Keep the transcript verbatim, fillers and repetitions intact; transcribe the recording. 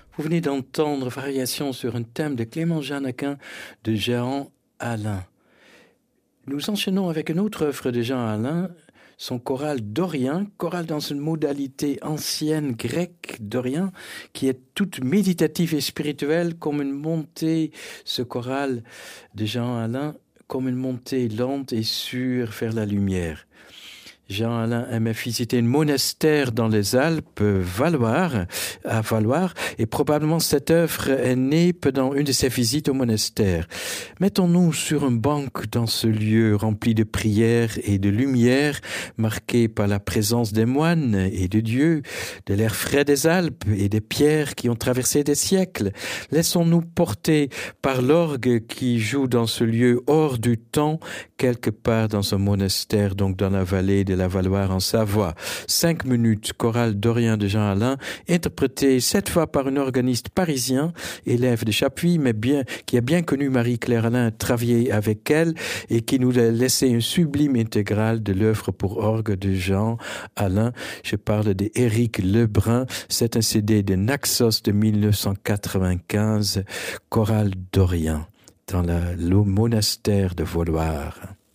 Vous venez d'entendre Variations sur un thème de Clément Jean-Aquin de Jean Alain. Nous enchaînons avec une autre œuvre de Jean Alain, son choral dorien, choral dans une modalité ancienne grecque dorien, qui est toute méditative et spirituelle, comme une montée, ce choral de Jean Alain, comme une montée lente et sûre vers la lumière. Jean Alain aimait visiter un monastère dans les Alpes, Valoir, à Valoir, et probablement cette œuvre est née pendant une de ses visites au monastère. Mettons-nous sur un banc dans ce lieu rempli de prières et de lumière, marqué par la présence des moines et de Dieu, de l'air frais des Alpes et des pierres qui ont traversé des siècles. Laissons-nous porter par l'orgue qui joue dans ce lieu hors du temps, quelque part dans un monastère, donc dans la vallée de la Valoir en Savoie. Cinq minutes, chorale dorien de Jean Alain, interprété cette fois par un organiste parisien, élève de Chapuis, mais bien, qui a bien connu Marie-Claire Alain, travaillé avec elle, et qui nous a laissé une sublime intégrale de l'œuvre pour orgue de Jean Alain. Je parle de Éric Lebrun. C'est un C D de Naxos de mille neuf cent quatre-vingt-quinze, chorale dorien, dans la, le monastère de Valoir.